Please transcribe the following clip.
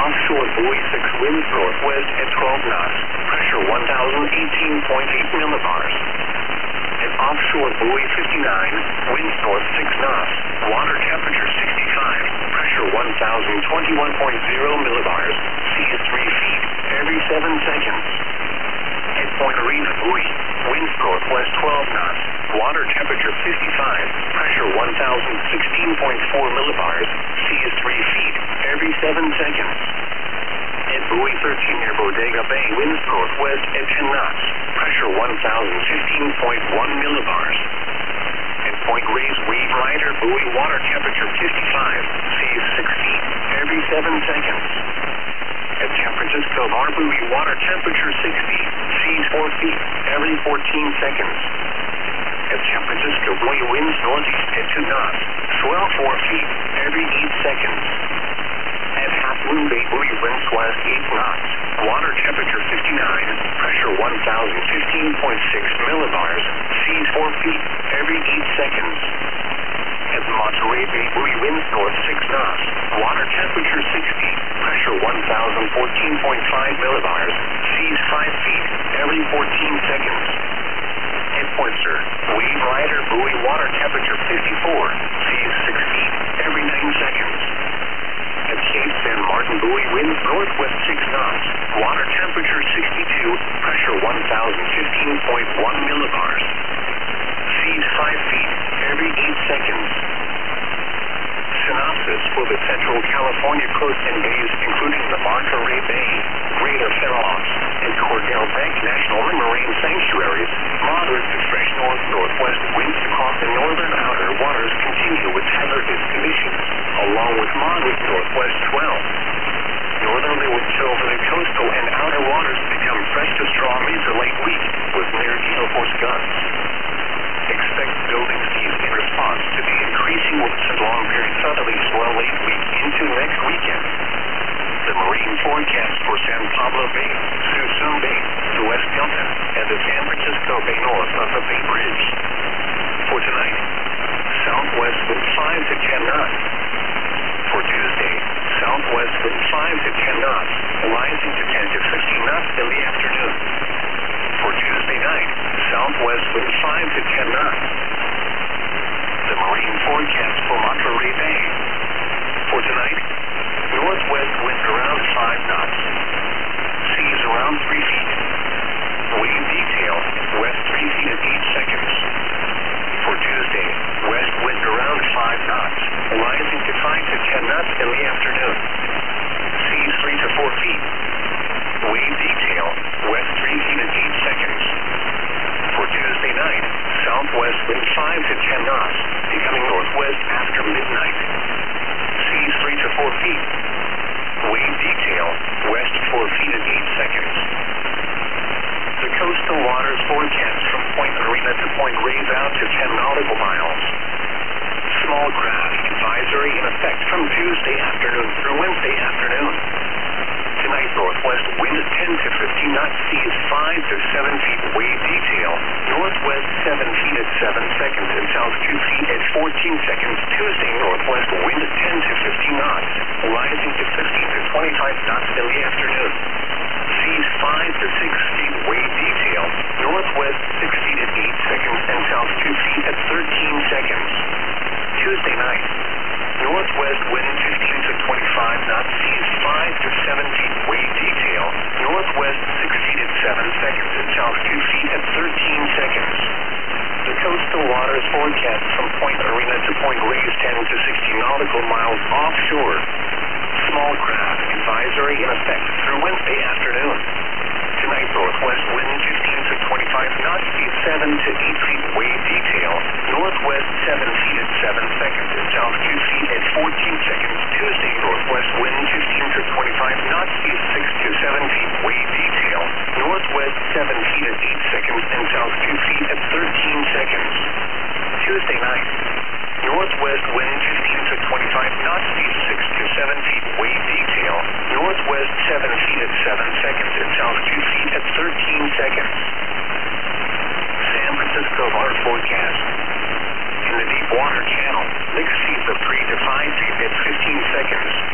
Offshore buoy 6, winds northwest at 12 knots, pressure 1,018.8 millibars. At offshore buoy 59, winds north 6 knots, water temperature 65, pressure 1,021.0 millibars, sea is 3 feet every 7 seconds. At Point Arena buoy, winds northwest 12 knots, water temperature 55, pressure 1,016.4 millibars, sea is 3 feet every 7 seconds. At buoy 13 near Bodega Bay, winds northwest at 10 knots, pressure 1,015.1 millibars. At Point Reyes Wave Rider buoy, water temperature 55, sea is 6 feet every 7 seconds. At San Francisco Bar buoy, water temperature 60, seas 4 feet every 14 seconds. At San Francisco buoy, winds northeast at 2 knots, swell 4 feet every 8 seconds. At Half Moon Bay buoy, winds west 8 knots, water temperature 59, pressure 1,015.6 millibars, seas 4 feet every 8 seconds. At Monterey Bay buoy, winds north 6 knots, water temperature 60, pressure 1,014.5 millibars, seas 5 feet every 14 seconds. At Point Sur, Wave Rider buoy, water temperature 54, seas 6 feet every 9 seconds. At Cape San Martin buoy, winds northwest 6 knots, water temperature 62, pressure 1,015.1 millibars, seas 5 feet every 8 seconds. Synopsis for the Central California coast and bays, including the Monterey Bay, Greater Fair Oaks, and Cordell Bank National Marine Sanctuaries. Moderate to fresh north-northwest winds across the northern outer waters continue with hazardous conditions, along with moderate northwest swell. Northerly winds over the coastal and outer waters become fresh to strong mid to late week with near gale force gusts. Expect building seas in response to the increasing winds and long-period southerly swell late week into next weekend. The marine forecast for San Pablo Bay, Suisun Bay, the West Delta, and the San Francisco Bay north of the Bay Bridge. For tonight, southwest wind 5 to 10 knots. For Tuesday, southwest wind 5 to 10 knots, rising to 10 to 15 knots in the afternoon. For Tuesday night, southwest wind 5 to 10 knots. The marine forecast for Monterey Bay. For tonight, northwest wind around 5 knots. Seas around 3 feet. Wave detail, west 3 feet at 8 seconds. For Tuesday, west wind around 5 knots, rising to 5 to 10 knots in the afternoon. Seas 3 to 4 feet. Wave detail, west 3 feet at 8 seconds. For Tuesday night, southwest wind 5 to 10 knots, becoming northwest after midnight. Seas 3 to 4 feet. Wave detail, west 4 feet at 8 seconds. The coastal waters forecast from Point Arena to Point Reyes out to 10 nautical miles. Small craft advisory in effect from Tuesday afternoon through Wednesday afternoon. Tonight, northwest wind 10 to 15 knots, seas 5 to 7 feet. Wave detail, northwest 7 feet at 7 seconds and south 2 feet at 14 seconds. Tuesday, northwest wind 10 to 15 knots, rising to 15 to 25 knots in the afternoon. Seas 5 to 6 feet. Wave detail, northwest 6 feet at 8 seconds and south 2 feet at 13 seconds. Tuesday night, northwest wind 15 to 25 knots, seas 5 to 7 feet. Wave detail, northwest 6 feet at 7 seconds and south 2 feet at 13 seconds. The coastal waters forecast from Point Arena to Point Reyes 10 to 60 nautical miles offshore. Small craft advisory in effect through Wednesday afternoon. Tonight, northwest wind 15 to 25 knots, speed 7 to 8 feet. Wave detail, northwest 7 feet at 7 seconds and south 2 feet at 14 seconds. Tuesday, northwest wind 15 to 25 knots, speed 6 to 7 feet. Wave detail, northwest 7 feet at 8 seconds and south 2 feet at 13 seconds. Tuesday night, northwest wind 15 to 25 knots, speed 6 to 7 feet. Wave detail, northwest 7 feet at 7 seconds and south 2 feet at 13 seconds. San Francisco Bar forecast. In the deep water channel, mixed seas of 3 to 5 feet at 15 seconds.